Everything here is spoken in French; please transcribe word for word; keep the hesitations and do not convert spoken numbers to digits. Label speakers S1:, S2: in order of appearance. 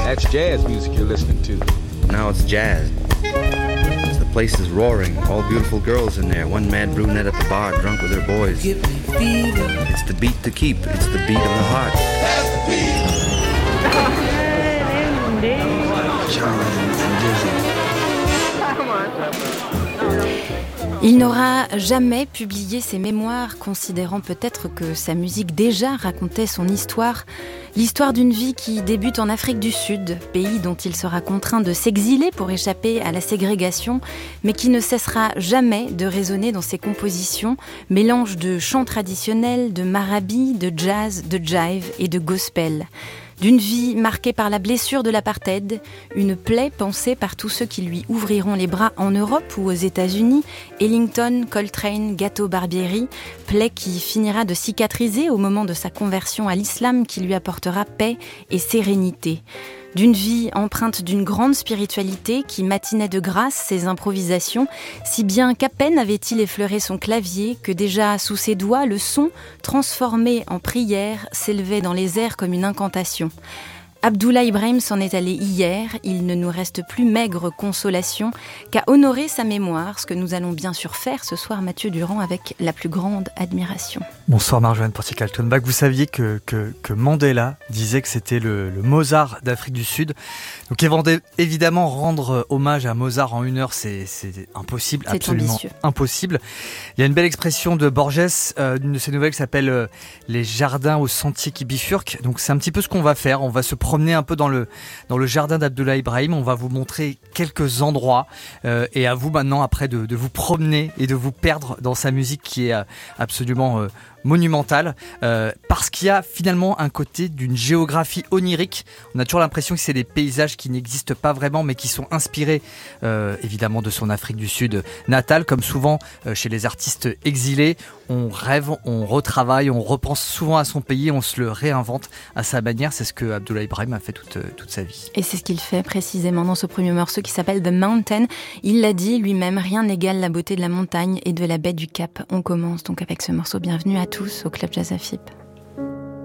S1: That's jazz music you're listening to.
S2: Now it's jazz. The place is roaring. All beautiful girls in there. One mad brunette at the bar, drunk with her boys. Give me fever. It's the beat to keep. It's the beat of the heart. That's the beat.
S3: Il n'aura jamais publié ses mémoires, considérant peut-être que sa musique déjà racontait son histoire, l'histoire d'une vie qui débute en Afrique du Sud, pays dont il sera contraint de s'exiler pour échapper à la ségrégation, mais qui ne cessera jamais de résonner dans ses compositions, mélange de chants traditionnels, de marabi, de jazz, de jive et de gospel. D'une vie marquée par la blessure de l'apartheid, une plaie pensée par tous ceux qui lui ouvriront les bras en Europe ou aux États-Unis, Ellington, Coltrane, Gato Barbieri, plaie qui finira de cicatriser au moment de sa conversion à l'islam qui lui apportera paix et sérénité. D'une vie empreinte d'une grande spiritualité qui matinait de grâce ses improvisations, si bien qu'à peine avait-il effleuré son clavier que déjà sous ses doigts le son, transformé en prière, s'élevait dans les airs comme une incantation. Abdoulaye Ibrahim s'en est allé hier, il ne nous reste plus maigre consolation qu'à honorer sa mémoire, ce que nous allons bien sûr faire ce soir, Mathieu Durand, avec la plus grande admiration.
S4: Bonsoir Marjolaine Portier-Kaltenbach. Vous saviez que, que, que Mandela disait que c'était le, le Mozart d'Afrique du Sud. Donc évidemment, rendre hommage à Mozart en une heure, c'est, c'est impossible,
S3: c'est
S4: absolument
S3: ambitieux.
S4: Impossible. Il y a une belle expression de Borges, euh, d'une de ses nouvelles qui s'appelle euh, « Les jardins aux sentiers qui bifurquent ». Donc c'est un petit peu ce qu'on va faire, on va se promener un peu dans le, dans le jardin d'Abdoulaye Ibrahim, on va vous montrer quelques endroits euh, et à vous maintenant après de, de vous promener et de vous perdre dans sa musique qui est euh, absolument euh, monumentale, euh, parce qu'il y a finalement un côté d'une géographie onirique. On a toujours l'impression que c'est des paysages qui n'existent pas vraiment mais qui sont inspirés euh, évidemment de son Afrique du Sud natale, comme souvent euh, chez les artistes exilés. On rêve, on retravaille, on repense souvent à son pays, on se le réinvente à sa manière. C'est ce que Abdoulaye Ibrahim a fait toute, toute sa vie.
S3: Et c'est ce qu'il fait précisément dans ce premier morceau qui s'appelle The Mountain. Il l'a dit lui-même, rien n'égale la beauté de la montagne et de la baie du Cap. On commence donc avec ce morceau. Bienvenue à tous au Club Jazz A F I P.